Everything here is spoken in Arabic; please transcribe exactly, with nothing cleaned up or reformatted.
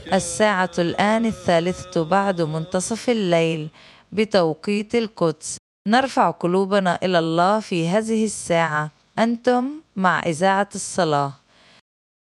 الساعة الآن الثالثة بعد منتصف الليل بتوقيت القدس. نرفع قلوبنا إلى الله في هذه الساعة. أنتم مع إذاعة الصلاة.